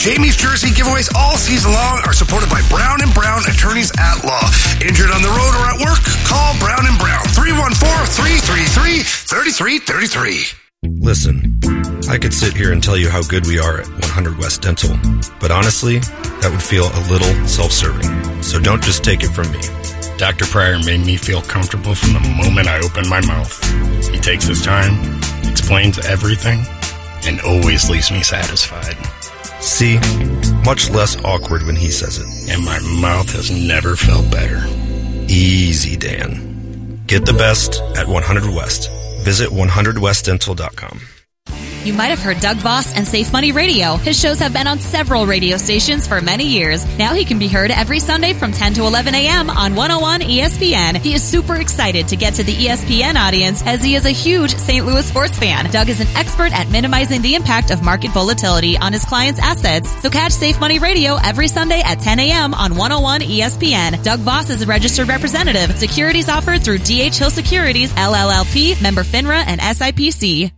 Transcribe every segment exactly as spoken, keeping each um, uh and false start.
Jamie's jersey giveaways all season long are supported by Brown and Brown Attorneys at Law. Injured on the road or at work? Call Brown and Brown. three one four, three three three, three three three three. Listen, I could sit here and tell you how good we are at one hundred West Dental, but honestly, that would feel a little self-serving. So don't just take it from me. Doctor Pryor made me feel comfortable from the moment I opened my mouth. He takes his time, explains everything, and always leaves me satisfied. See? Much less awkward when he says it. And my mouth has never felt better. Easy, Dan. Get the best at one hundred West. Visit one hundred west dental dot com. You might have heard Doug Voss and Safe Money Radio. His shows have been on several radio stations for many years. Now he can be heard every Sunday from ten to eleven a.m. on one oh one E S P N. He is super excited to get to the E S P N audience as he is a huge Saint Louis sports fan. Doug is an expert at minimizing the impact of market volatility on his clients' assets. So catch Safe Money Radio every Sunday at ten a.m. on one oh one E S P N. Doug Voss is a registered representative. Securities offered through D H Hill Securities, L L L P, member FINRA, and S I P C.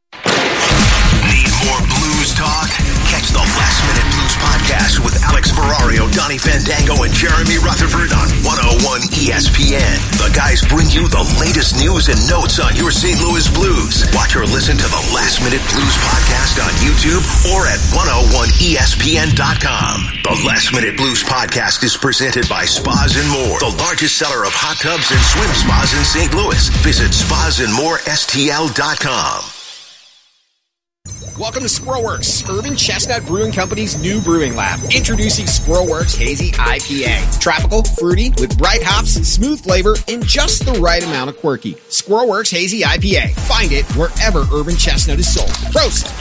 Need more blues talk? Catch the Last Minute Blues podcast with Alex Ferrario, Donnie Fandango, and Jeremy Rutherford on one oh one E S P N. The guys bring you the latest news and notes on your Saint Louis Blues. Watch or listen to the Last Minute Blues podcast on YouTube or at one oh one E S P N dot com. The Last Minute Blues podcast is presented by Spas and More, the largest seller of hot tubs and swim spas in Saint Louis. Visit spas and more S T L dot com. Welcome to Squirrelworks, Urban Chestnut Brewing Company's new brewing lab. Introducing Squirrelworks Hazy I P A. Tropical, fruity, with bright hops, smooth flavor, and just the right amount of quirky. Squirrelworks Hazy I P A. Find it wherever Urban Chestnut is sold. Prost!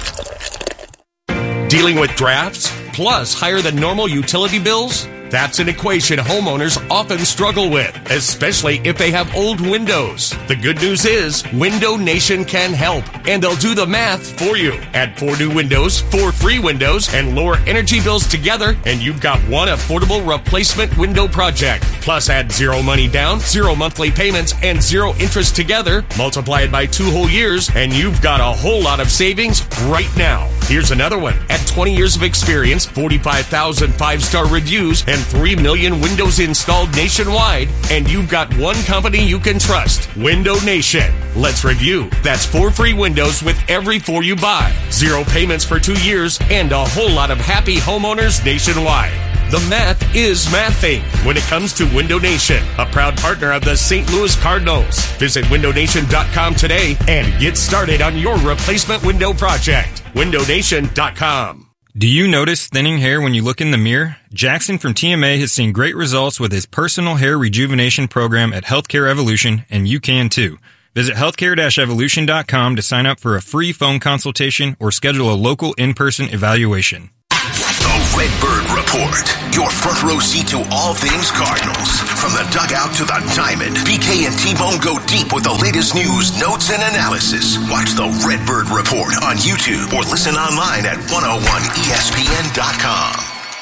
Dealing with drafts, plus higher than normal utility bills? That's an equation homeowners often struggle with, especially if they have old windows. The good news is Window Nation can help, and they'll do the math for you. Add four new windows, four free windows, and lower energy bills together, and you've got one affordable replacement window project. Plus add zero money down, zero monthly payments, and zero interest together. Multiply it by two whole years, and you've got a whole lot of savings right now. Here's another one. At twenty years of experience, forty-five thousand five-star reviews, and three million windows installed nationwide, and you've got one company you can trust, Window Nation. Let's review. That's four free windows with every four you buy, zero payments for two years, and a whole lot of happy homeowners nationwide. The math is mathing when it comes to Window Nation, a proud partner of the Saint Louis Cardinals. Visit window nation dot com today and get started on your replacement window project. window nation dot com. Do you notice thinning hair when you look in the mirror? Jackson from T M A has seen great results with his personal hair rejuvenation program at Healthcare Evolution, and you can too. Visit healthcare dash evolution dot com to sign up for a free phone consultation or schedule a local in-person evaluation. The Redbird Report, your front row seat to all things Cardinals. From the dugout to the diamond, B K and T-Bone go deep with the latest news, notes, and analysis. Watch the Redbird Report on YouTube or listen online at one oh one E S P N dot com.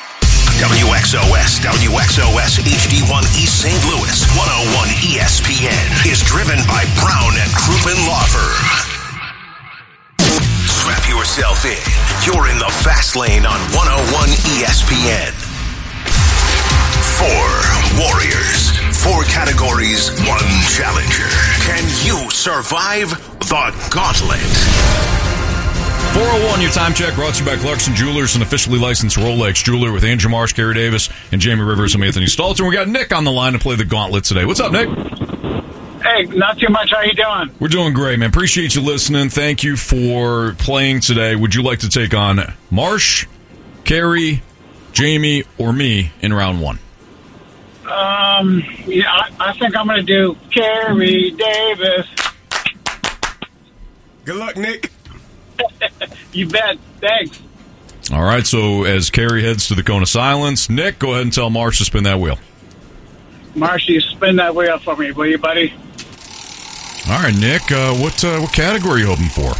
W X O S, W X O S H D one East Saint Louis, one oh one E S P N is driven by Brown and Crouppen Law Firm. Strap yourself in. You're in the fast lane on one oh one E S P N. Four warriors, four categories, one challenger. Can you survive the gauntlet? four oh one, your time check, brought to you by Clarkson Jewelers, an officially licensed Rolex jeweler, with Andrew Marsh, Gary Davis, and Jamie Rivers. I'm Anthony Stalton. We got Nick on the line to play the gauntlet today. What's up, Nick? Hey, not too much. How you doing? We're doing great, man. Appreciate you listening. Thank you for playing today. Would you like to take on Marsh, Gary, Jamie, or me in round one? Um, yeah, I, I think I'm going to do Gary Davis. Good luck, Nick. You bet. Thanks. All right, so as Carrie heads to the cone of silence, Nick, go ahead and tell Marsh to spin that wheel. Marsh, you spin that wheel for me, will you, buddy? All right, Nick, uh, what uh, what category are you hoping for?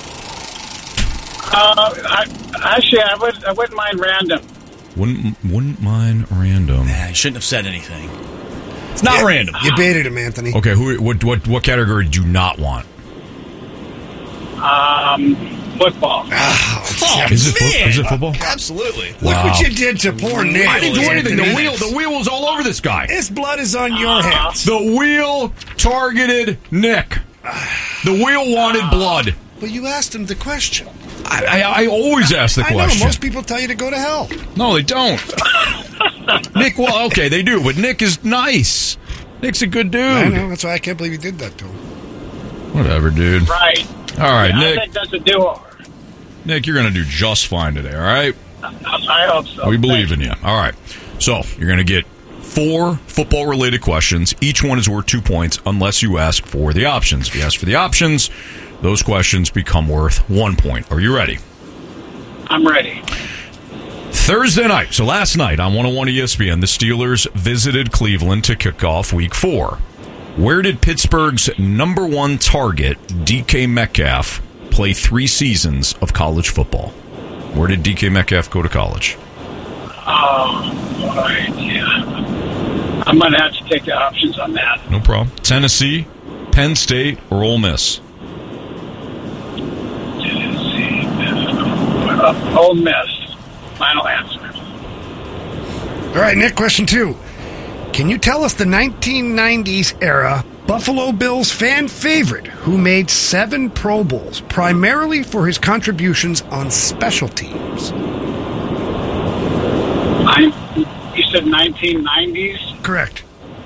Uh, I, actually, I, would, I wouldn't mind random. Wouldn't, wouldn't mind random. Nah, you shouldn't have said anything. It's not yeah, random. You baited him, Anthony. Okay, who? What? What? What category do you not want? Um... Football. Oh, is it, fo- is it football? Absolutely. Look Wow. what you did to poor Nick. I didn't do anything. The wheel, the wheel was all over this guy. His blood is on your hands. The wheel targeted Nick. The wheel wanted blood. Well, you asked him the question. I, I, I always ask the I question. know, most people tell you to go to hell. No, they don't. Nick, well, okay, they do, but Nick is nice. Nick's a good dude. I know, that's why I can't believe you did that to him. Whatever, dude. Right. All right, Yeah, Nick. I think that's a do-over. Nick, you're going to do just fine today, all right? I, I hope so. We believe in you. All right. So, you're going to get four football-related questions. Each one is worth two points unless you ask for the options. If you ask for the options, those questions become worth one point. Are you ready? I'm ready. Thursday night, so last night on one oh one E S P N, the Steelers visited Cleveland to kick off Week four. Where did Pittsburgh's number one target, D K Metcalf, play three seasons of college football? Where did D K Metcalf go to college? Oh, all right, yeah. I'm going to have to take the options on that. No problem. Tennessee, Penn State, or Ole Miss? Tennessee. Uh, Ole Miss. Final answer. All right, Nick, question two. Can you tell us the nineteen nineties era Buffalo Bills fan favorite who made seven Pro Bowls, primarily for his contributions on special teams? I, you said nineteen nineties? Correct.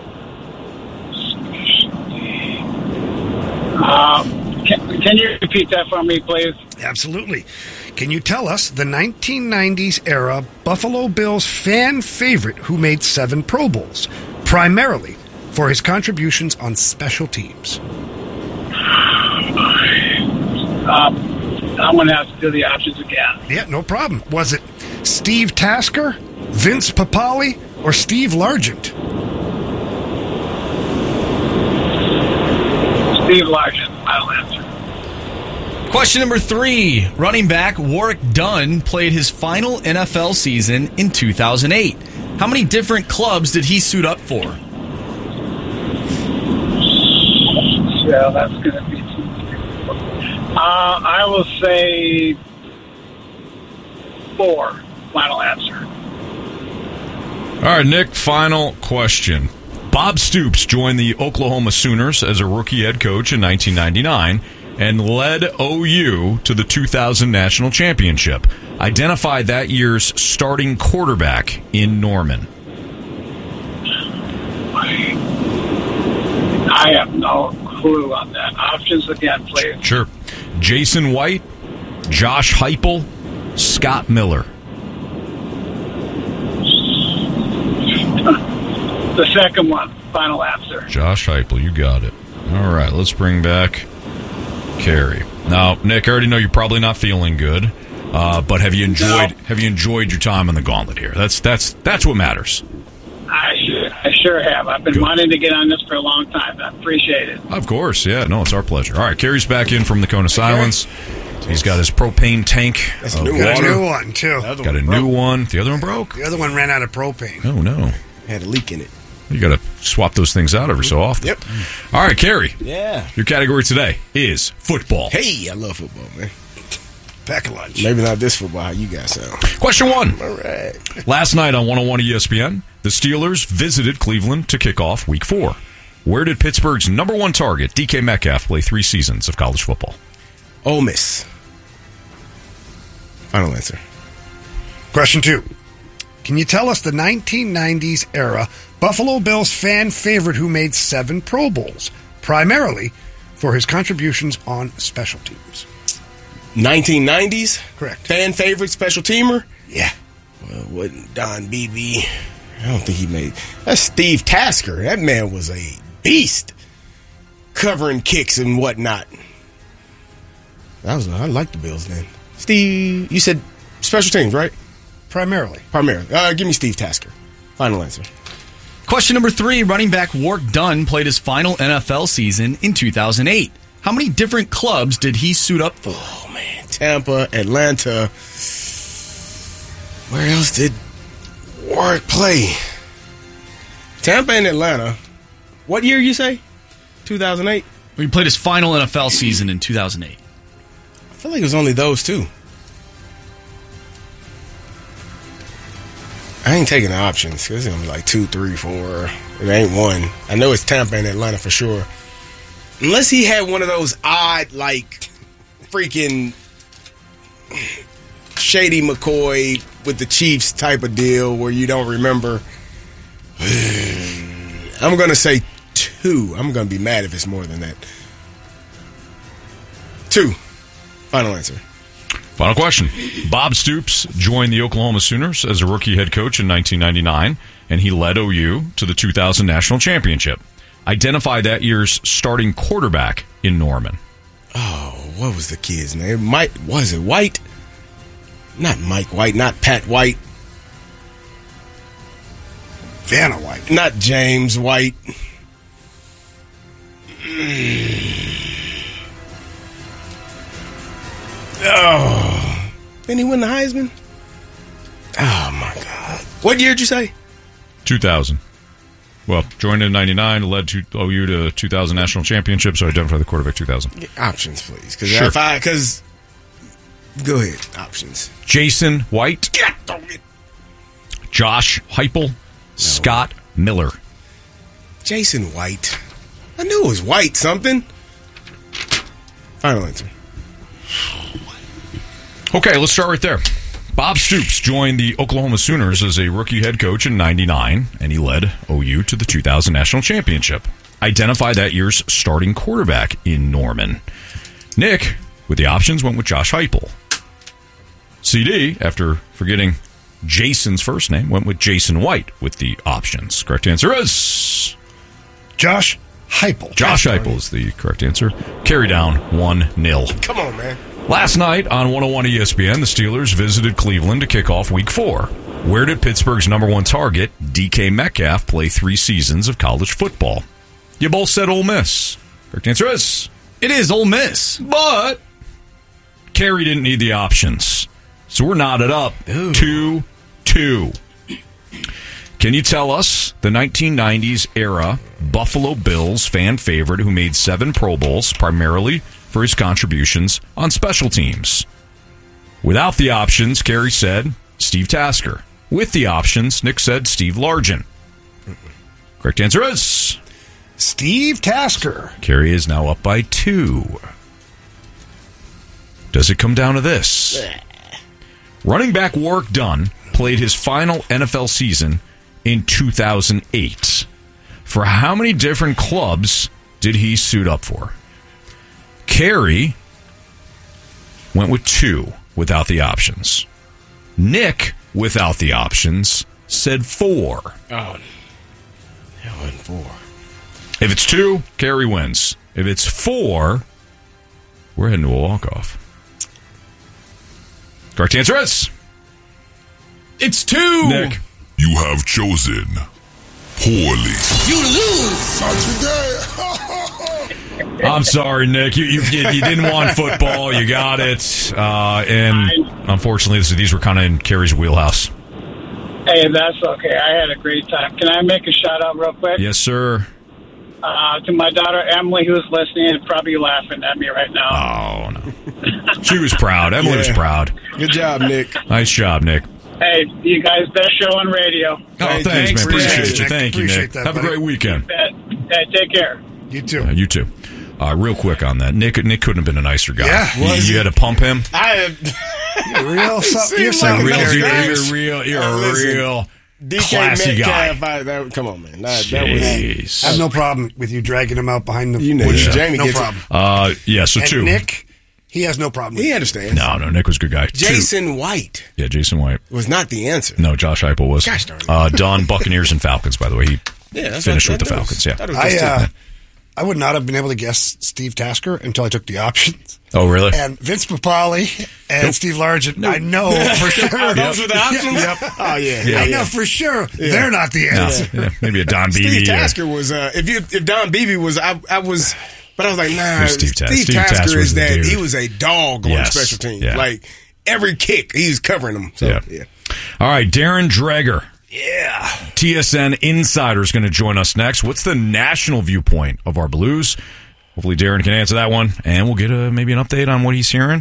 Um, can, can you repeat that for me, please? Absolutely. Can you tell us the nineteen nineties era Buffalo Bills fan favorite who made seven Pro Bowls, primarily for his contributions on special teams? Um, I'm going to have to do the options again. Yeah, no problem. Was it Steve Tasker, Vince Papale, or Steve Largent? Steve Largent, final answer. Question number three. Running back Warwick Dunn played his final N F L season in two thousand eight. How many different clubs did he suit up for? Yeah, that's going to be... Uh, I will say four. Final answer. All right, Nick, final question. Bob Stoops joined the Oklahoma Sooners as a rookie head coach in nineteen ninety-nine and led O U to the two thousand National Championship. Identify that year's starting quarterback in Norman. I have no clue on that. Options again, please. Sure. Jason White, Josh Heupel, Scott Miller. The second one. Final answer. Josh Heupel, you got it. All right, let's bring back Carrie. Now, Nick, I already know you're probably not feeling good, uh, but have you enjoyed No. have you enjoyed your time on the gauntlet here? That's that's that's what matters. I sure, I sure have. I've been Good. wanting to get on this for a long time. I appreciate it. Of course, yeah. No, it's our pleasure. All right, Carrie's back in from the Cone of Silence. He's got his propane tank That's of a new, water. got a new one, too. Got a new one. The other one broke. The other one ran out of propane. Oh, no. Had a leak in it. You got to swap those things out every so often. Yep. All right, Carrie. Yeah. Your category today is football. Hey, I love football, man. Pack a lunch. Maybe not this football, how you guys sound. Question one. All right. Last night on one oh one E S P N, the Steelers visited Cleveland to kick off Week four. Where did Pittsburgh's number one target, D K Metcalf, play three seasons of college football? Ole Miss. Final answer. Question two. Can you tell us the nineteen nineties era Buffalo Bills fan favorite who made seven Pro Bowls, primarily for his contributions on special teams? nineteen nineties? Correct. Fan favorite special teamer? Yeah. Well, wasn't Don Beebe. I don't think he made... That's Steve Tasker. That man was a beast. Covering kicks and whatnot. That was... I like the Bills then. Steve... You said special teams, right? Primarily. Primarily. Uh, give me Steve Tasker. Final answer. Question number three. Running back Warwick Dunn played his final N F L season in two thousand eight. How many different clubs did he suit up for? Oh, man. Tampa, Atlanta. Where else did Warwick play? Tampa and Atlanta. What year you say? two thousand eight? He played his final N F L season in two thousand eight. feel like it was only those two. I ain't taking the options because it's gonna be like two, three, four. It ain't one. I know it's Tampa and Atlanta for sure. Unless he had one of those odd, like, freaking Shady McCoy with the Chiefs type of deal where you don't remember. I'm gonna say two. I'm gonna be mad if it's more than that. Two. Final answer. Final question. Bob Stoops joined the Oklahoma Sooners as a rookie head coach in nineteen ninety-nine, and he led O U to the two thousand National Championship. Identify that year's starting quarterback in Norman. Oh, what was the kid's name? Mike, was it White? Not Mike White, not Pat White. Vanna White. Not James White. Oh. Didn't he win the Heisman? Oh, my God. What year did you say? two thousand. Well, joined in ninety-nine, led to O U to two thousand National Championship, so identify the quarterback two thousand. Get options, please. Because Sure. if I, because, go ahead, options. Jason White. Josh Heupel. Scott Miller. Jason White. I knew it was White something. Final answer. Okay, let's start right there. Bob Stoops joined the Oklahoma Sooners as a rookie head coach in ninety-nine, and he led O U to the two thousand National Championship. Identify that year's starting quarterback in Norman. Nick, with the options, went with Josh Heupel. C D, after forgetting Jason's first name, went with Jason White with the options. Correct answer is Josh Heupel. Josh Heupel is the correct answer. Carry down one nil. Come on, man. Last night on one oh one E S P N, the Steelers visited Cleveland to kick off Week four. Where did Pittsburgh's number one target, D K Metcalf, play three seasons of college football? You both said Ole Miss. Correct answer is... It is Ole Miss. But Kerry didn't need the options. So we're knotted up two two. Can you tell us the nineteen nineties era Buffalo Bills fan favorite who made seven Pro Bowls, primarily for his contributions on special teams? Without the options, Kerry said Steve Tasker. With the options, Nick said Steve Largent. Correct answer is Steve Tasker. Kerry is now up by two. Does it come down to this? Running back Warwick Dunn played his final N F L season in two thousand eight. For how many different clubs did he suit up for? Kerry went with two without the options. Nick, without the options, said four. Oh, that wasn't four. If it's two, Kerry wins. If it's four, we're heading to a walk-off. Correct answer is... It's two. Nick. You have chosen poorly. You lose. Not today. I'm sorry, Nick. You, you you didn't want football. You got it. Uh, and unfortunately, this, these were kind of in Kerry's wheelhouse. Hey, that's okay. I had a great time. Can I make a shout out real quick? Yes, sir. Uh, to my daughter Emily, who's listening and probably laughing at me right now. Oh, no. She was proud. Emily Yeah. was proud. Good job, Nick. Nice job, Nick. Hey, you guys, best show on radio. Oh, thanks, man. Appreciate, Appreciate you. it, Thank you, Appreciate Nick. that, Have buddy. a great weekend. Hey, take care. You too. Uh, you too. Uh, real quick on that. Nick Nick couldn't have been a nicer guy. Yeah, you, was you he? had to pump him. I You're real. So, you're Seems so like a real, nice you're, guy. you're real. You're Uh, a listen, real D K classy guy. Metcalf, I, that, come on, man. That, that was. Jeez. I have no problem with you dragging him out behind the You know, woodshed. Jamie no gets it. problem. Uh, yeah, so And two. Nick, he has no problem with He it. understands. No, no, Nick was a good guy. Two. Jason White Yeah, Jason White. was not the answer. No, Josh Heupel was. Gosh darn it. Uh, Don, Buccaneers and Falcons, by the way. He Yeah, that's finished what, with the that Falcons, was, yeah. that was I, just uh, it. I would not have been able to guess Steve Tasker until I took the options. Oh, really? And Vince Papali and Nope. Steve Largent, I know for sure. Those were the options? Yep. Oh, yeah. Yeah. I yeah. know for sure they're not the No, answer. yeah, maybe a Don Beebe. Steve or- Tasker was, uh, if you if Don Beebe was, I, I was, but I was like, nah, Who's Steve Steve, Tas- Steve Tasker, Tasker was is the that, dude. he was a dog on Yes. special teams. Yeah. Like, every kick, he was covering them. So, Yeah. yeah. All right, Darren Dreger. Yeah. T S N Insider is going to join us next. What's the national viewpoint of our Blues? Hopefully Darren can answer that one, and we'll get a, maybe an update on what he's hearing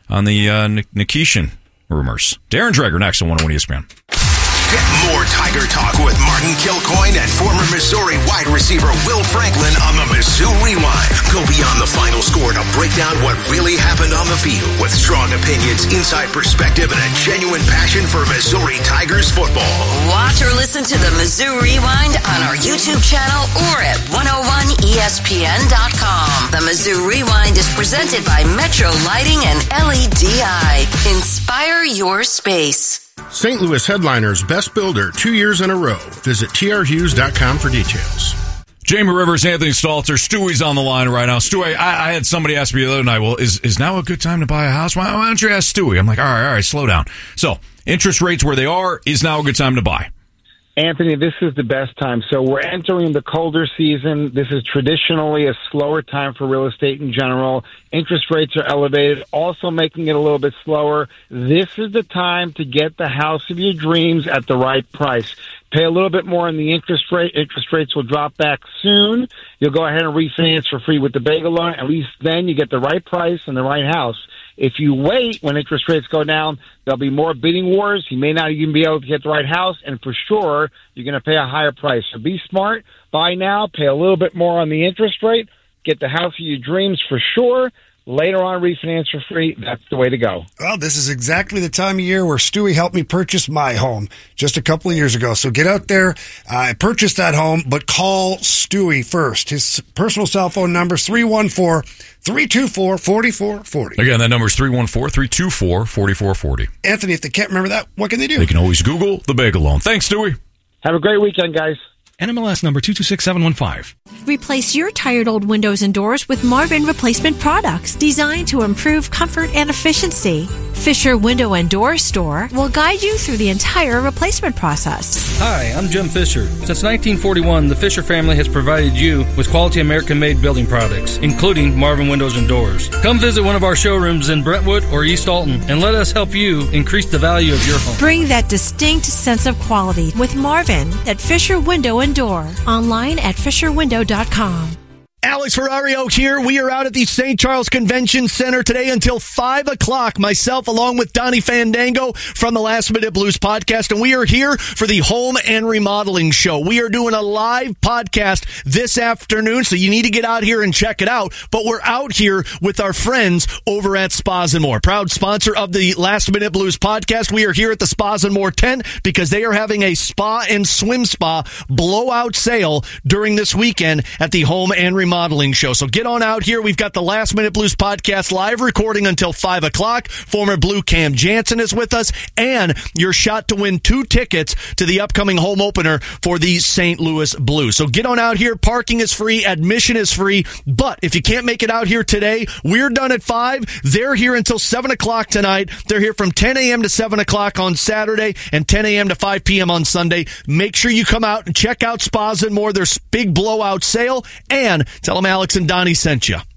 on the uh, Nikishin rumors. Darren Dreger next on one oh one E S P N. Get more Tiger Talk with Martin Kilcoyne and former Missouri wide receiver Will Franklin on the Mizzou Rewind. Go beyond the final score to break down what really happened on the field with strong opinions, inside perspective, and a genuine passion for Missouri Tigers football. Watch or listen to the Mizzou Rewind on our YouTube channel or at one oh one E S P N dot com. The Mizzou Rewind is presented by Metro Lighting and L E D I. Inspire your space. Saint Louis Headliners Best Builder two years in a row. Visit T R Hughes dot com for details. Jamie Rivers, Anthony Stalter, Stewie's on the line right now. Stewie, I, I had somebody ask me the other night, well, is, is now a good time to buy a house? Why, why don't you ask Stewie? I'm like, all right, all right, slow down. So, interest rates where they are, is now a good time to buy? Anthony, this is the best time. So we're entering the colder season. This is traditionally a slower time for real estate in general. Interest rates are elevated, also making it a little bit slower. This is the time to get the house of your dreams at the right price. Pay a little bit more on the interest rate. Interest rates will drop back soon. You'll go ahead and refinance for free with the Bagel loan. At least then you get the right price and the right house. If you wait when interest rates go down, there'll be more bidding wars. You may not even be able to get the right house, and for sure, you're going to pay a higher price. So be smart. Buy now. Pay a little bit more on the interest rate. Get the house of your dreams for sure. Later on, refinance for free. That's the way to go. Well, this is exactly the time of year where Stewie helped me purchase my home just a couple of years ago. So get out there. I uh, purchased that home, but call Stewie first. His personal cell phone number is three one four, three two four, four four four zero. Again, that number is three one four, three two four, four four four zero. Anthony, if they can't remember that, what can they do? They can always Google the Bagel Loan. Thanks, Stewie. Have a great weekend, guys. N M L S number two two six seven one five. Replace your tired old windows and doors with Marvin replacement products designed to improve comfort and efficiency. Fisher Window and Door Store will guide you through the entire replacement process. Hi, I'm Jim Fisher. Since nineteen forty-one, the Fisher family has provided you with quality American-made building products, including Marvin Windows and Doors. Come visit one of our showrooms in Brentwood or East Alton and let us help you increase the value of your home. Bring that distinct sense of quality with Marvin at Fisher Window and Door. Online at fisher window dot com. Alex Ferrario here. We are out at the Saint Charles Convention Center today until five o'clock. Myself, along with Donnie Fandango from the Last Minute Blues podcast, and we are here for the Home and Remodeling Show. We are doing a live podcast this afternoon, so you need to get out here and check it out. But we're out here with our friends over at Spas and More, proud sponsor of the Last Minute Blues podcast. We are here at the Spas and More tent because they are having a spa and swim spa blowout sale during this weekend at the Home and Remodeling Show. So get on out here. We've got the Last Minute Blues podcast live recording until five o'clock. Former Blue Cam Jansen is with us, and your shot to win two tickets to the upcoming home opener for the Saint Louis Blues. So get on out here. Parking is free. Admission is free. But if you can't make it out here today, we're done at five. They're here until seven o'clock tonight. They're here from ten a.m. to seven o'clock on Saturday and ten a.m. to five p.m. on Sunday. Make sure you come out and check out Spas and More. There's big blowout sale, and tell them Alex and Donnie sent you.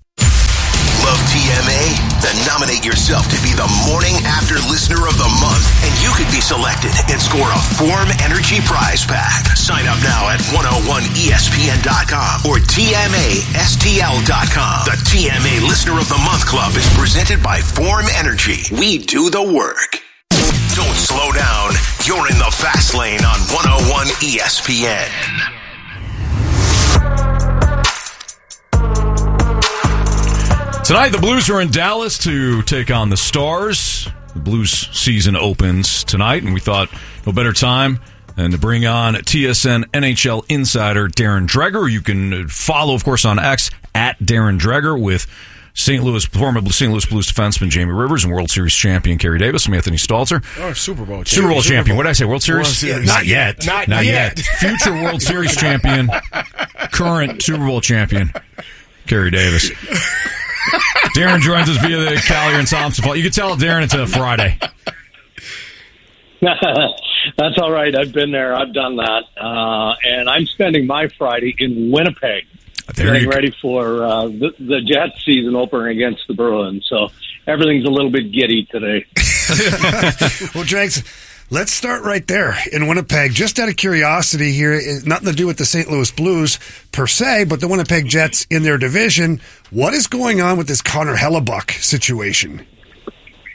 Love T M A? Then nominate yourself to be the Morning After Listener of the Month, and you could be selected and score a Form Energy prize pack. Sign up now at one oh one E S P N dot com or T M A S T L dot com. The T M A Listener of the Month Club is presented by Form Energy. We do the work. Don't slow down. You're in the fast lane on one oh one E S P N. Tonight, the Blues are in Dallas to take on the Stars. The Blues season opens tonight, and we thought no better time than to bring on T S N N H L insider Darren Dreger. You can follow, of course, on X at Darren Dreger with Saint Louis, former Saint Louis Blues defenseman Jamie Rivers and World Series champion Kerry Davis. I'm Anthony Stalter. Oh, Super Bowl champion. Super Bowl Super champion. Bowl. What did I say? World Series? World Series. Not yet. Not, Not yet. yet. Future World Series champion, current Super Bowl champion Kerry Davis. Darren joins us via the Callier and Thompson fault. You can tell Darren it's a Friday. That's all right. I've been there. I've done that. Uh, and I'm spending my Friday in Winnipeg, there getting you ready for uh, the, the Jets season opener against the Bruins. So everything's a little bit giddy today. Well, Dregs, let's start right there in Winnipeg. Just out of curiosity here, it- nothing to do with the Saint Louis Blues per se, but the Winnipeg Jets in their division. What is going on with this Connor Hellebuck situation?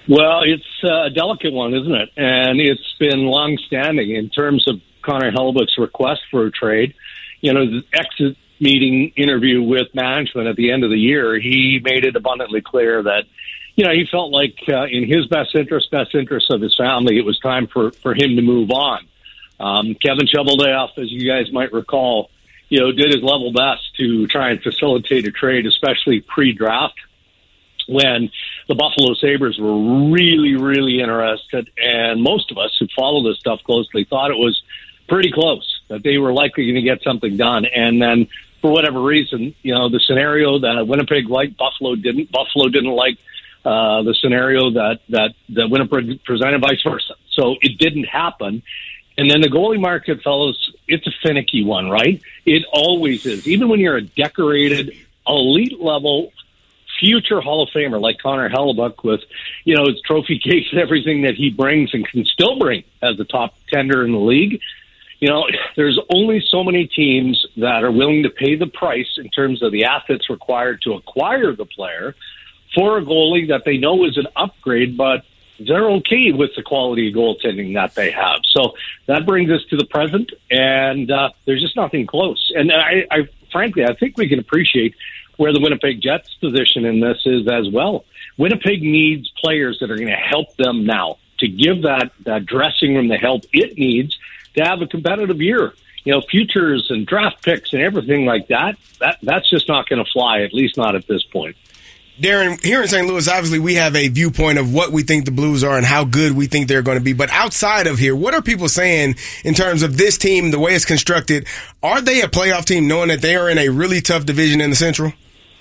Well, it's a delicate one, isn't it? And it's been long-standing in terms of Connor Hellebuyck's request for a trade. You know, the exit meeting interview with management at the end of the year, he made it abundantly clear that, you know, he felt like uh, in his best interest, best interest of his family, it was time for, for him to move on. Um, Kevin Cheveldayoff, as you guys might recall, you know, did his level best to try and facilitate a trade, especially pre-draft, when the Buffalo Sabres were really, really interested. And most of us who follow this stuff closely thought it was pretty close, that they were likely going to get something done. And then for whatever reason, you know, the scenario that Winnipeg liked, Buffalo didn't. Buffalo didn't like uh, the scenario that, that, that Winnipeg presented, vice versa. So it didn't happen. And then the goalie market, fellas, it's a finicky one, right? It always is. Even when you're a decorated, elite-level future Hall of Famer like Connor Hellebuyck with, you know, his trophy case and everything that he brings and can still bring as a top tender in the league, you know, there's only so many teams that are willing to pay the price in terms of the assets required to acquire the player for a goalie that they know is an upgrade, but they're okay with the quality of goaltending that they have. So that brings us to the present, and uh, there's just nothing close. And I, I frankly, I think we can appreciate where the Winnipeg Jets' position in this is as well. Winnipeg needs players that are going to help them now, to give that, that dressing room the help it needs to have a competitive year. You know, futures and draft picks and everything like that, that that's just not going to fly, at least not at this point. Darren, here in Saint Louis, obviously we have a viewpoint of what we think the Blues are and how good we think they're going to be. But outside of here, what are people saying in terms of this team, the way it's constructed? Are they a playoff team knowing that they are in a really tough division in the Central?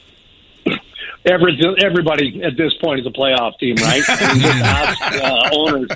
Every, everybody at this point is a playoff team, right? I mean, just ask uh, owners.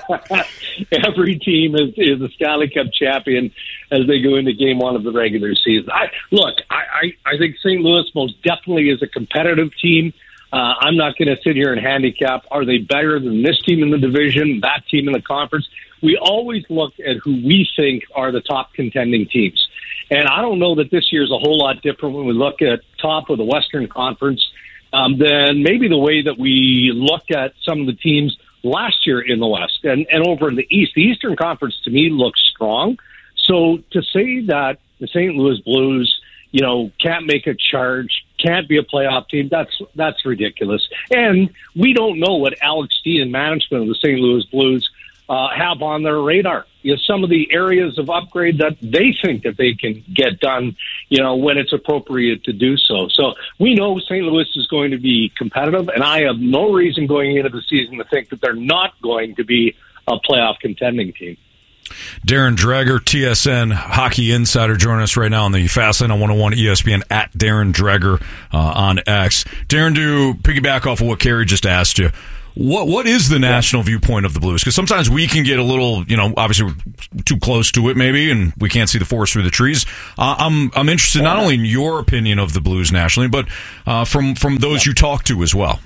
Every team is, is a Stanley Cup champion as they go into game one of the regular season. I, look, I, I, I think Saint Louis most definitely is a competitive team. Uh, I'm not going to sit here and handicap, are they better than this team in the division, that team in the conference? We always look at who we think are the top contending teams. And I don't know that this year's a whole lot different when we look at top of the Western Conference um, than maybe the way that we looked at some of the teams last year in the West and, and over in the East. The Eastern Conference, to me, looks strong. So to say that the Saint Louis Blues, you know, can't make a charge, can't be a playoff team, that's that's ridiculous. And we don't know what Alex Steen and management of the Saint Louis Blues uh, have on their radar. You know, some of the areas of upgrade that they think that they can get done, you know, when it's appropriate to do so. So we know Saint Louis is going to be competitive, and I have no reason going into the season to think that they're not going to be a playoff contending team. Darren Dreger, T S N Hockey Insider, joining us right now on the Fastlane on one oh one E S P N at Darren Dreger uh, on X. Darren, to piggyback off of what Carey just asked you, What what is the national viewpoint of the Blues? Because sometimes we can get a little, you know, obviously we're too close to it, maybe, and we can't see the forest through the trees. Uh, I'm I'm interested not only in your opinion of the Blues nationally, but uh, from from those you talk to as well.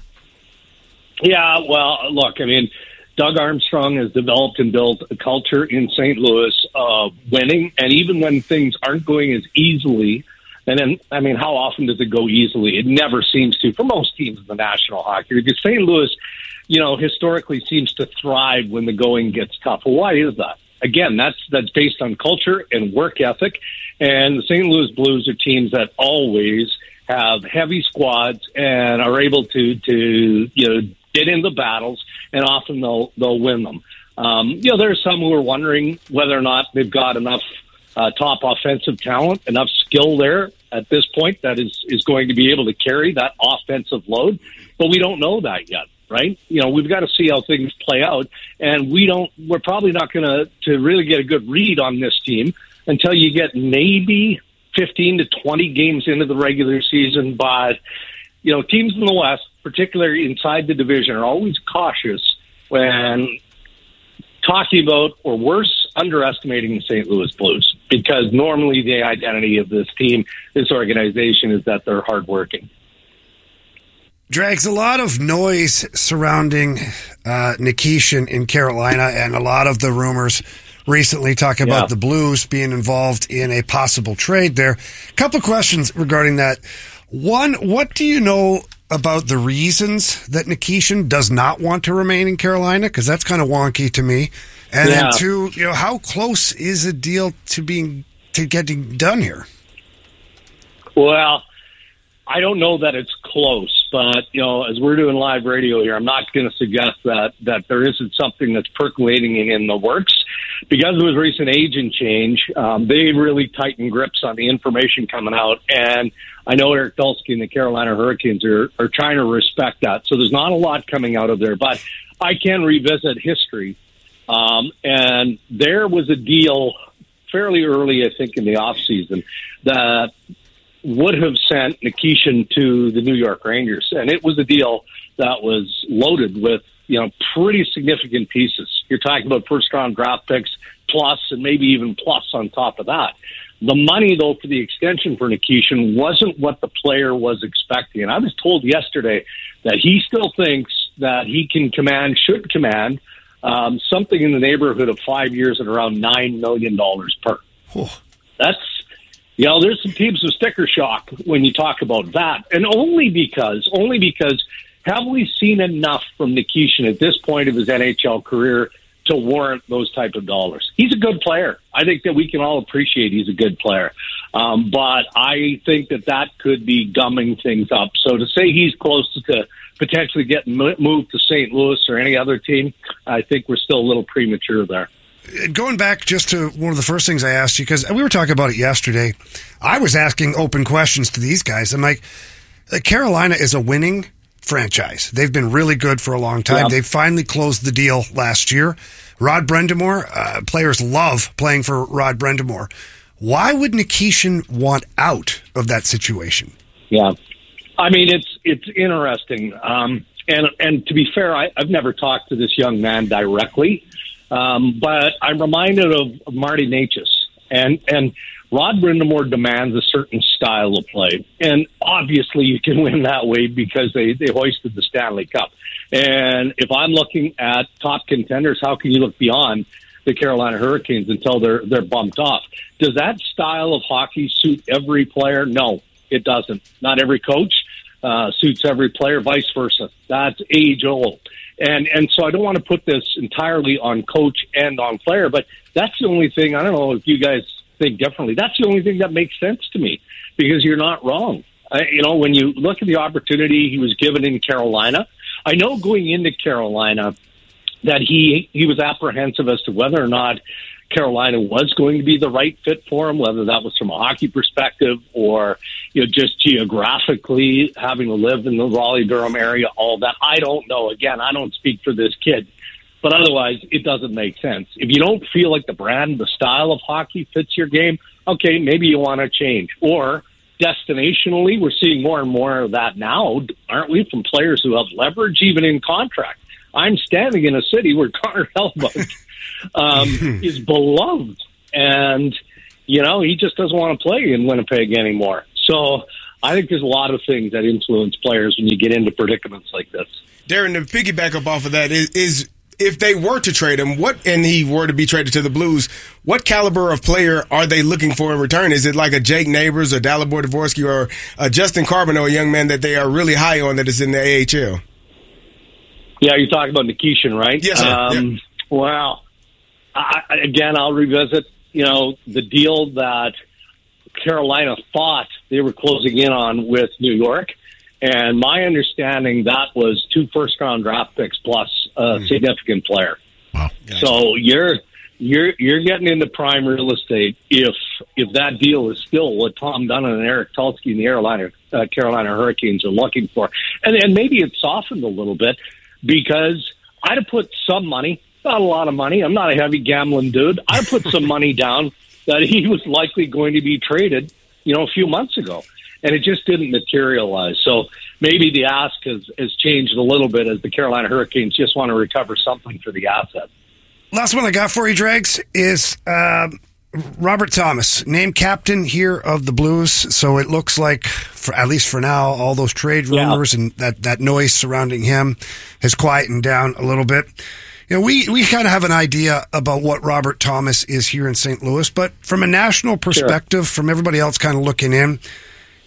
Yeah, well, look, I mean, Doug Armstrong has developed and built a culture in Saint Louis of winning, and even when things aren't going as easily. And then, I mean, how often does it go easily? It never seems to for most teams in the National Hockey League. Saint Louis, you know, historically seems to thrive when the going gets tough. Well, why is that? Again, that's that's based on culture and work ethic. And the Saint Louis Blues are teams that always have heavy squads and are able to to you know get into battles, and often they'll they'll win them. Um, you know, there are some who are wondering whether or not they've got enough uh, top offensive talent, enough skill there at this point that is is going to be able to carry that offensive load. But we don't know that yet. Right? You know, we've got to see how things play out, and we don't. We're probably not going to to really get a good read on this team until you get maybe fifteen to twenty games into the regular season. But you know, teams in the West, particularly inside the division, are always cautious when talking about, or worse, underestimating the Saint Louis Blues, because normally the identity of this team, this organization, is that they're hardworking. Drags a lot of noise surrounding uh, Nikishin in Carolina, and a lot of the rumors recently talk about yeah. the Blues being involved in a possible trade there. A couple of questions regarding that. One, what do you know about the reasons that Nikishin does not want to remain in Carolina? Because that's kind of wonky to me. And Yeah. then two, you know, how close is a deal to being to getting done here? Well, I don't know that it's close, but you know, as we're doing live radio here, I'm not going to suggest that that there isn't something that's percolating in, in the works. Because of his recent agent change, um, they really tightened grips on the information coming out, and I know Eric Dulski and the Carolina Hurricanes are, are trying to respect that. So there's not a lot coming out of there, but I can revisit history. Um, and there was a deal fairly early, I think, in the offseason that would have sent Nikishin to the New York Rangers. And it was a deal that was loaded with, you know, pretty significant pieces. You're talking about first-round draft picks plus and maybe even plus on top of that. The money, though, for the extension for Nikishin wasn't what the player was expecting. And I was told yesterday that he still thinks that he can command, should command, um, something in the neighborhood of five years at around nine million dollars per. Oh. That's, you know, there's some teams with sticker shock when you talk about that. And only because, only because have we seen enough from Nikishin at this point of his N H L career to warrant those type of dollars? He's a good player. I think that we can all appreciate he's a good player. Um, but I think that that could be gumming things up. So to say he's close to potentially getting moved to Saint Louis or any other team, I think we're still a little premature there. Going back just to one of the first things I asked you, because we were talking about it yesterday, I was asking open questions to these guys. I'm like, Carolina is a winning franchise. They've been really good for a long time. Yeah. They finally closed the deal last year. Rod Brind'Amour, uh, players love playing for Rod Brind'Amour. Why would Nikishin want out of that situation? Yeah. I mean, it's it's interesting. Um, and and to be fair, I, I've never talked to this young man directly, um, but I'm reminded of, of Marty Necas. And, and Rod Brind'Amour demands a certain style of play. And obviously you can win that way because they, they hoisted the Stanley Cup. And if I'm looking at top contenders, how can you look beyond the Carolina Hurricanes until they're they're bumped off? Does that style of hockey suit every player? No, it doesn't. Not every coach uh, suits every player, vice versa. That's age old. And and so I don't want to put this entirely on coach and on player, but that's the only thing. I don't know if you guys think differently. That's the only thing that makes sense to me, because you're not wrong. I, you know, when you look at the opportunity he was given in Carolina, I know going into Carolina that he he was apprehensive as to whether or not Carolina was going to be the right fit for him, whether that was from a hockey perspective or, you know, just geographically having to live in the Raleigh-Durham area, all that. I don't know. Again, I don't speak for this kid, but otherwise it doesn't make sense. If you don't feel like the brand, the style of hockey fits your game, okay, maybe you want to change. Or destinationally, we're seeing more and more of that now, aren't we, from players who have leverage even in contract. I'm standing in a city where Connor Hellebuyck um, is beloved, and, you know, he just doesn't want to play in Winnipeg anymore. So I think there's a lot of things that influence players when you get into predicaments like this. Darren, to piggyback up off of that, is, is if they were to trade him, what and he were to be traded to the Blues, what caliber of player are they looking for in return? Is it like a Jake Neighbors or Dalibor Dvorsky or a Justin Carbonneau, a young man that they are really high on that is in the A H L? Yeah, you're talking about Nikishin, right? Yes, sir. Um, Yep. Well, I, again, I'll revisit, you know, the deal that Carolina thought they were closing in on with New York. And my understanding, that was two first-round draft picks plus a mm-hmm. significant player. Wow. Gotcha. So you're you're you're getting into prime real estate if if that deal is still what Tom Dunn and Eric Tulsky and the Carolina uh, Carolina Hurricanes are looking for. And and maybe it's softened a little bit, because I'd have put some money, not a lot of money. I'm not a heavy gambling dude. I'd put some money down that he was likely going to be traded, you know, a few months ago. And it just didn't materialize. So maybe the ask has, has changed a little bit as the Carolina Hurricanes just want to recover something for the asset. Last one I got for you, Dregs, is uh, Robert Thomas, named captain here of the Blues. So it looks like, for, at least for now, all those trade rumors yeah. and that, that noise surrounding him has quietened down a little bit. You know, we, we kind of have an idea about what Robert Thomas is here in Saint Louis, but from a national perspective, sure. from everybody else kind of looking in,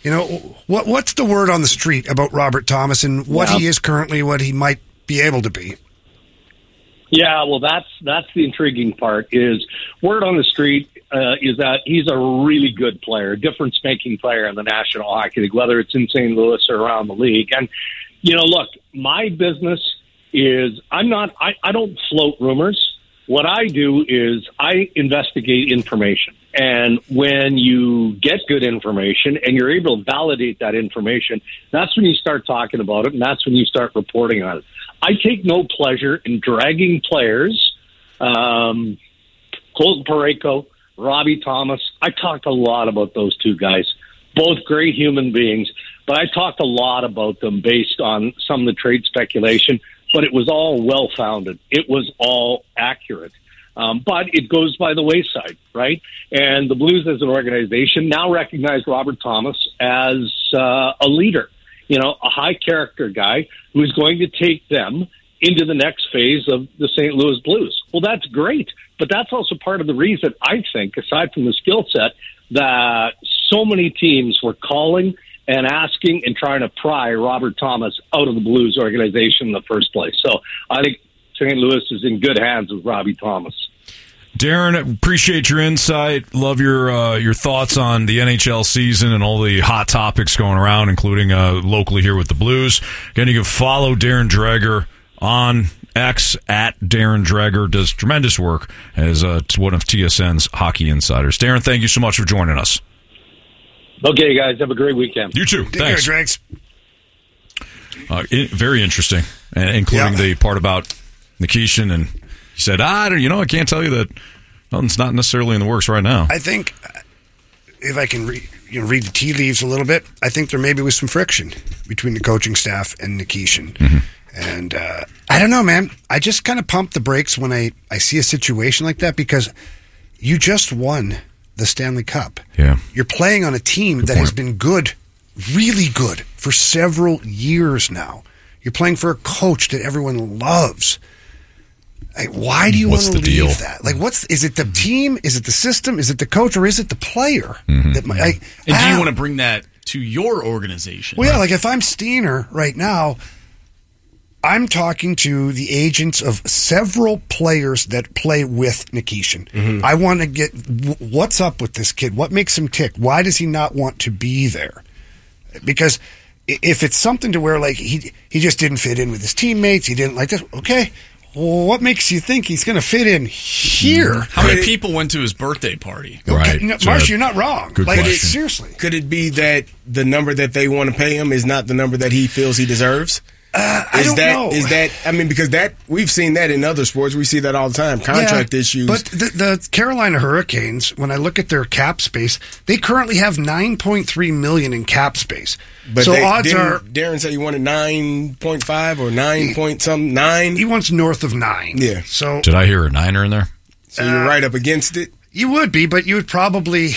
You know, what what's the word on the street about Robert Thomas and what Yeah. he is currently, what he might be able to be? Yeah, well, that's that's the intriguing part. Is word on the street uh, is that he's a really good player, difference-making player in the National Hockey League, whether it's in Saint Louis or around the league. And you know, look, my business is I'm not I, I don't float rumors. What I do is I investigate information. And when you get good information and you're able to validate that information, that's when you start talking about it, and that's when you start reporting on it. I take no pleasure in dragging players, um, Colton Parayko, Robbie Thomas. I talked a lot about those two guys, both great human beings, but I talked a lot about them based on some of the trade speculation, but it was all well-founded. It was all accurate. Um, but it goes by the wayside, right? And the Blues as an organization now recognize Robert Thomas as uh, a leader, you know, a high-character guy who is going to take them into the next phase of the Saint Louis Blues. Well, that's great, but that's also part of the reason, I think, aside from the skill set, that so many teams were calling and asking and trying to pry Robert Thomas out of the Blues organization in the first place. So I think Saint Louis is in good hands with Robbie Thomas. Darren, appreciate your insight. Love your uh, your thoughts on the N H L season and all the hot topics going around, including uh, locally here with the Blues. Again, you can follow Darren Dreger on X at Darren Dreger. Does tremendous work as uh, one of T S N's hockey insiders. Darren, thank you so much for joining us. Okay, guys, have a great weekend. You too. Take Thanks. care, Dregs. Uh, it, very interesting, and including Yeah. the part about Nikishin, and he said, "Ah, you know, I can't tell you that. Well, it's not necessarily in the works right now." I think if I can re, you know, read the tea leaves a little bit, I think there maybe was some friction between the coaching staff and Nikishin. Mm-hmm. And uh, I don't know, man. I just kind of pump the brakes when I, I see a situation like that because you just won the Stanley Cup. Yeah. You're playing on a team Good that point. has been good, really good, for several years now. You're playing for a coach that everyone loves. Like, why do you What's want to the leave deal? that? Like, what's is it the team? Is it the system? Is it the coach? Or is it the player? Mm-hmm. That my, I, And do you how? want to bring that to your organization? Well, yeah, like if I'm Steiner right now, I'm talking to the agents of several players that play with Nikishin. Mm-hmm. I want to get w- what's up with this kid? What makes him tick? Why does he not want to be there? Because i- if it's something to where like he he just didn't fit in with his teammates, he didn't like this. Okay, well, what makes you think he's going to fit in here? How many people went to his birthday party? Right. No, So, Marsh, you're not wrong. good Like question. seriously. Could it be that the number that they want to pay him is not the number that he feels he deserves? Uh, I is don't that know. is that? I mean, because that we've seen that in other sports. We see that all the time. Contract Yeah, issues. But the, the Carolina Hurricanes, when I look at their cap space, they currently have nine point three million in cap space. But so they, odds didn't are Darren said he wanted nine point five or nine point some nine. he wants north of nine. Yeah. So Did I hear a niner in there? So you're right up against it. you would be, but you would probably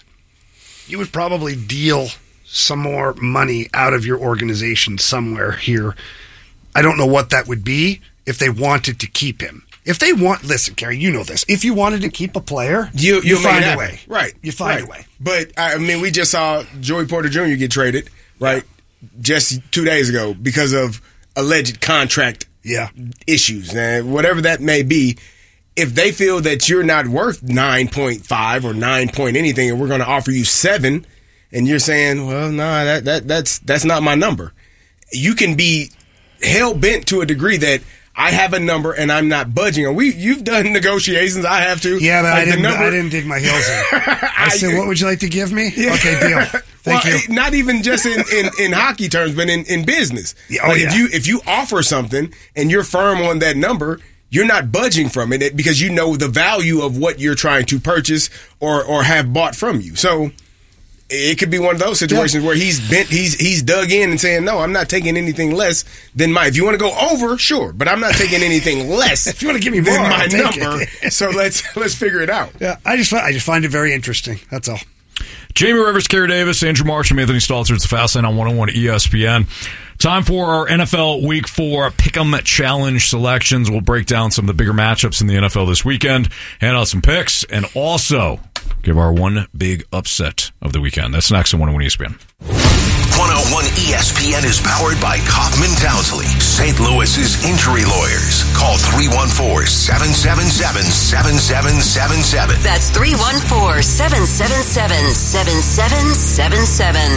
you would probably deal some more money out of your organization somewhere here. I don't know what that would be if they wanted to keep him. If they want, listen, Kerry, you know this. If you wanted to keep a player, You you you'll make find it a happen. way. Right. You find right. a way. But I mean, we just saw Joey Porter Junior get traded, right? Just two days ago because of alleged contract Yeah. issues, and whatever that may be. If they feel that you're not worth nine point five or nine point anything, and we're going to offer you seven, and you're saying, well, no, nah, that that that's that's not my number. You can be hell bent to a degree that I have a number and I'm not budging. And we you've done negotiations. I have to. Yeah, but Like I the didn't. number- I didn't dig my heels in. I said, "What would you like to give me?" Okay, deal. Thank well, you. Not even just in, in, in hockey terms, but in, in business. Yeah, oh, like yeah. if you if you offer something and you're firm on that number, you're not budging from it because you know the value of what you're trying to purchase or or have bought from you. So it could be one of those situations where he's bent, he's he's dug in and saying, "No, I'm not taking anything less than my. If you want to go over, sure, but I'm not taking anything less. If you want to give me than more, my I'll take number." it. So let's let's figure it out. Yeah, I just fi- I just find it very interesting. That's all. Jamie Rivers, Kerry Davis, Andrew Marsh, and Anthony Stalter. It's the Fast Lane on one oh one E S P N. Time for our N F L Week four Pick'em Challenge selections. We'll break down some of the bigger matchups in the N F L this weekend, hand out some picks, and also give our one big upset of the weekend. That's next on one oh one E S P N. one oh one E S P N is powered by Kaufman Townsley, Saint Louis's injury lawyers. Call three one four, seven seven seven, seven seven seven seven. That's three one four, seven seven seven, seven seven seven seven.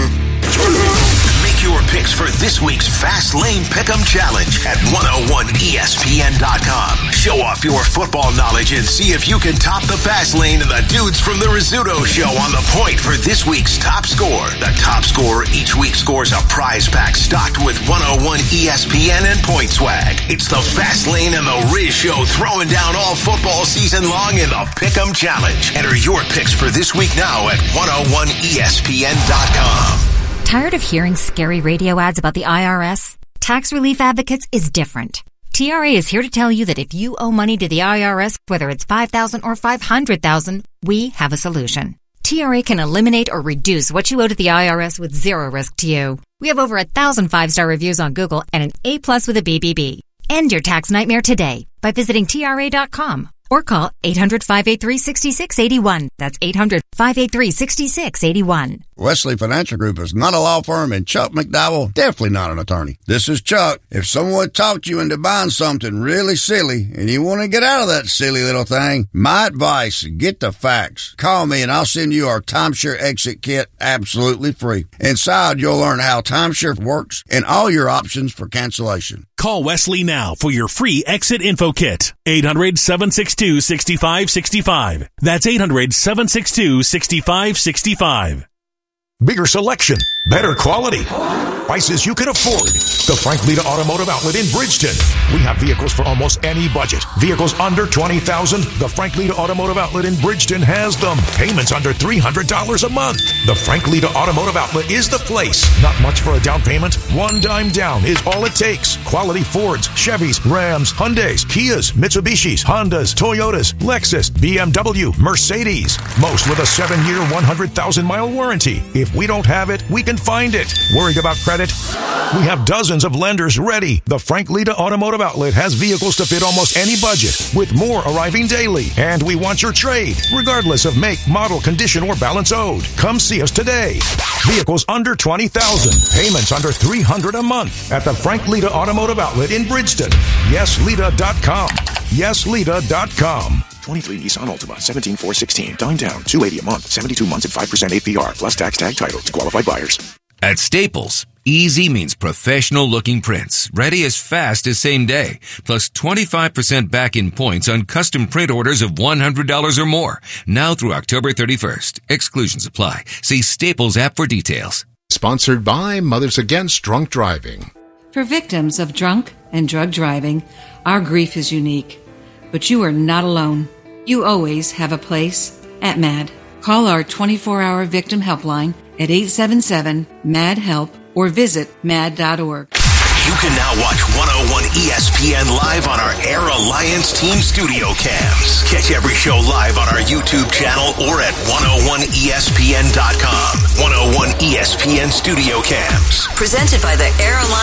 Make your picks for this week's Fast Lane Pick'em Challenge at one oh one E S P N dot com. Show off your football knowledge and see if you can top the Fast Lane and the dudes from the Rizzuto Show on the point for this week's top score. The top scorer each week scores a prize pack stocked with one oh one E S P N and Point Swag. It's the Fast Lane and the Riz Show throwing down all football season long in the Pick'em Challenge. Enter your picks for this week now at one oh one E S P N dot com. Tired of hearing scary radio ads about the I R S? Tax Relief Advocates is different. T R A is here to tell you that if you owe money to the I R S, whether it's five thousand dollars or five hundred thousand dollars, we have a solution. T R A can eliminate or reduce what you owe to the I R S with zero risk to you. We have over a thousand five-star reviews on Google and an A plus with a B B B. End your tax nightmare today by visiting T R A dot com or call eight hundred, five eight three, six six eight one. That's eight hundred, five eight three, six six eight one. Wesley Financial Group is not a law firm, and Chuck McDowell definitely not an attorney. This is Chuck. If someone talked you into buying something really silly and you want to get out of that silly little thing, my advice, get the facts. Call me and I'll send you our timeshare exit kit absolutely free. Inside, you'll learn how timeshare works and all your options for cancellation. Call Wesley now for your free exit info kit. eight hundred, seven six two, six five six five. That's eight hundred, seven six two, six five six five. Bigger selection, better quality, prices you can afford. The Frank Lita Automotive Outlet in Bridgeton. We have vehicles for almost any budget. Vehicles under twenty thousand dollars. The Frank Lita Automotive Outlet in Bridgeton has them. Payments under three hundred dollars a month. The Frank Lita Automotive Outlet is the place. Not much for a down payment. One dime down is all it takes. Quality Fords, Chevys, Rams, Hyundais, Kias, Mitsubishis, Hondas, Toyotas, Lexus, B M W, Mercedes. Most with a seven-year, one hundred thousand mile warranty. If we don't have it, we can find it. Worried about credit? We have dozens of lenders ready. The Frank Lita Automotive Outlet has vehicles to fit almost any budget, with more arriving daily. And we want your trade, regardless of make, model, condition, or balance owed. Come see us today. Vehicles under twenty thousand dollars. Payments under three hundred dollars a month at the Frank Lita Automotive Outlet in Bridgeton. yes lita dot com. yes lita dot com. twenty-three Nissan Altima, seventeen four sixteen. Dime down, two hundred eighty dollars a month, seventy-two months at five percent A P R, plus tax tag title to qualified buyers. At Staples, easy means professional-looking prints, ready as fast as same day, plus twenty-five percent back-in points on custom print orders of one hundred dollars or more. Now through October thirty-first. Exclusions apply. See Staples app for details. Sponsored by Mothers Against Drunk Driving. For victims of drunk and drug driving, our grief is unique. But you are not alone. You always have a place at M A D. Call our twenty-four hour victim helpline at eight seven seven, M A D, HELP or visit mad dot org. You can now watch one oh one E S P N live on our Air Alliance Team Studio Cams. Catch every show live on our YouTube channel or at one oh one E S P N dot com. one oh one E S P N Studio Cams. Presented by the Air Alliance